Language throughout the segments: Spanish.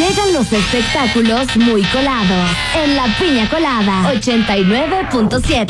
Llegan los espectáculos muy colados en La Piña Colada 89.7.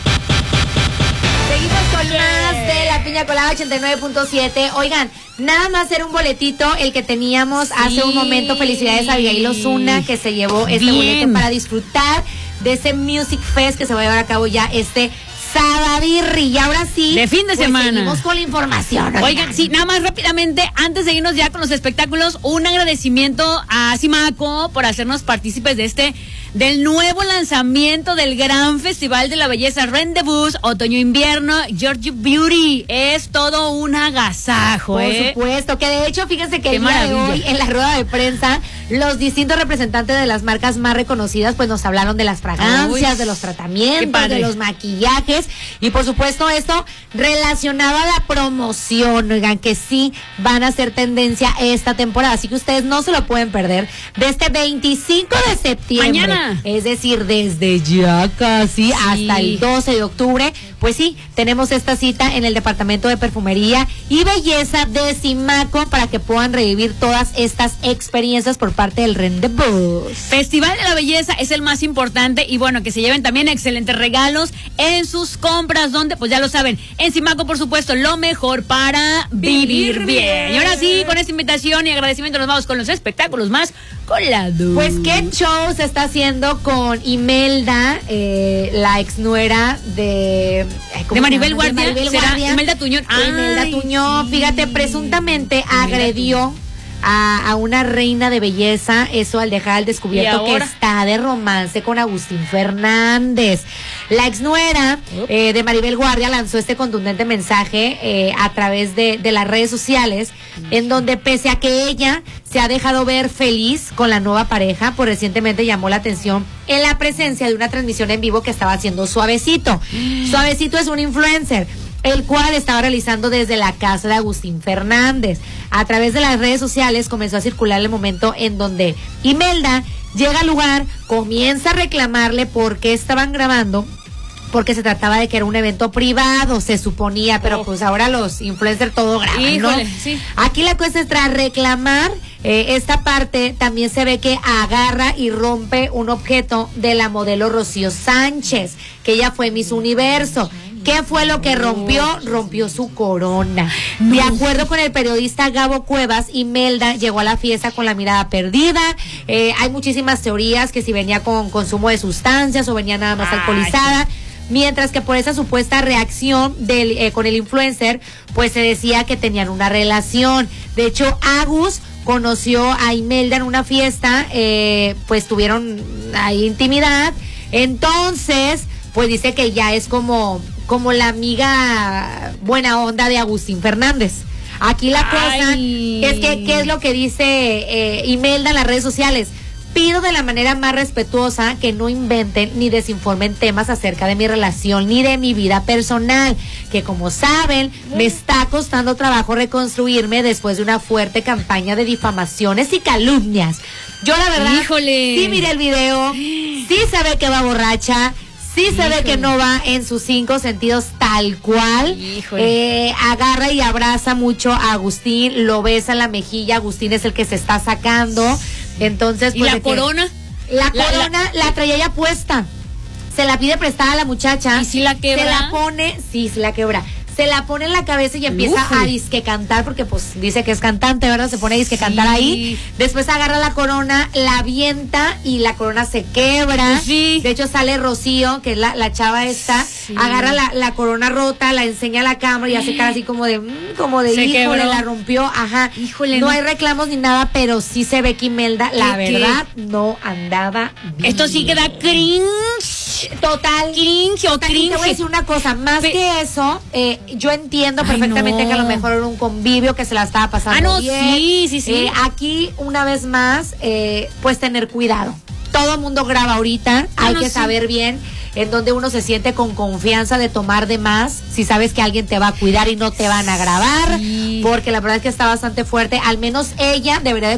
Seguimos con más de La Piña Colada 89.7. Oigan, nada más era un boletito el que teníamos hace un momento. Felicidades a Abigail Osuna, que se llevó este boleto para disfrutar de ese Music Fest que se va a llevar a cabo ya este Sabadbirri. Y ahora sí, de fin de semana. Seguimos con la información. Oigan, sí, nada más rápidamente, antes de irnos ya con los espectáculos, un agradecimiento a Simaco por hacernos partícipes de del nuevo lanzamiento del gran Festival de la Belleza Rendezvous Otoño-Invierno Georgia Beauty. Es todo un agasajo, Por supuesto, que de hecho, fíjense que el día de hoy, en la rueda de prensa, los distintos representantes de las marcas más reconocidas, pues nos hablaron de las fragancias, de los tratamientos, de los maquillajes, y por supuesto esto relacionado a la promoción, oigan, que sí van a ser tendencia esta temporada, así que ustedes no se lo pueden perder. De este 25 de septiembre, mañana, es decir, desde ya casi hasta el 12 de octubre, pues sí, tenemos esta cita en el Departamento de Perfumería y Belleza de Simaco para que puedan revivir todas estas experiencias por parte del Rendezvous. Festival de la Belleza es el más importante y bueno, que se lleven también excelentes regalos en sus compras, donde pues ya lo saben, en Simaco por supuesto lo mejor para vivir bien. Y ahora sí, con esta invitación y agradecimiento nos vamos con los espectáculos más colados. Pues qué show se está haciendo con Imelda, la exnuera de Maribel Guardia. Imelda Tuñón. Imelda Tuñón, fíjate, presuntamente agredió a una reina de belleza, eso al dejar al descubierto que está de romance con Agustín Fernández. La exnuera de Maribel Guardia lanzó este contundente mensaje a través de las redes sociales, en donde pese a que ella se ha dejado ver feliz con la nueva pareja, pues recientemente llamó la atención en la presencia de una transmisión en vivo que estaba haciendo Suavecito. Suavecito es un influencer, el cual estaba realizando desde la casa de Agustín Fernández. A través de las redes sociales comenzó a circular el momento en donde Imelda llega al lugar, comienza a reclamarle por qué estaban grabando, porque se trataba de que era un evento privado, se suponía, pero pues ahora los influencers todo graban, híjole, ¿no? Sí. Aquí la cosa es, tras reclamar esta parte, también se ve que agarra y rompe un objeto de la modelo Rocío Sánchez, que ella fue Miss Universo. ¿Qué fue lo que rompió? Rompió su corona. De acuerdo con el periodista Gabo Cuevas, Imelda llegó a la fiesta con la mirada perdida. Hay muchísimas teorías que si venía con consumo de sustancias o venía nada más alcoholizada. Mientras que por esa supuesta reacción con el influencer, pues se decía que tenían una relación. De hecho, Agus conoció a Imelda en una fiesta, pues tuvieron ahí intimidad. Entonces, pues dice que ya es como la amiga buena onda de Agustín Fernández. Aquí la cosa es que, ¿qué es lo que dice Imelda en las redes sociales? Pido de la manera más respetuosa que no inventen ni desinformen temas acerca de mi relación ni de mi vida personal, que como saben, me está costando trabajo reconstruirme después de una fuerte campaña de difamaciones y calumnias. Yo la verdad, sí miré el video, sí se ve que va borracha, sí se ve que no va en sus 5 sentidos tal cual. Agarra y abraza mucho a Agustín, lo besa en la mejilla. Agustín es el que se está sacando. Entonces, pues, ¿y la corona? La corona la traía ya puesta. Se la pide prestada a la muchacha. ¿Y si la quebra? Se la pone, sí, se la quebra. Se la pone en la cabeza y empieza a disque cantar, porque pues dice que es cantante, ¿verdad? Se pone a disque cantar ahí. Después agarra la corona, la avienta y la corona se quebra. De hecho sale Rocío, que es la chava esta, agarra la corona rota, la enseña a la cámara y hace cara así como de híjole, la rompió, no hay reclamos ni nada, pero sí se ve que Imelda, la verdad, no andaba bien. Esto sí queda cringe. Total. Cringe o cringe. Te voy a decir una cosa, más que eso, yo entiendo perfectamente que a lo mejor era un convivio, que se la estaba pasando bien. Sí. Aquí, una vez más, pues tener cuidado. Todo el mundo graba ahorita, hay que saber bien en donde uno se siente con confianza de tomar de más, si sabes que alguien te va a cuidar y no te van a grabar, porque la verdad es que está bastante fuerte. Al menos ella debería de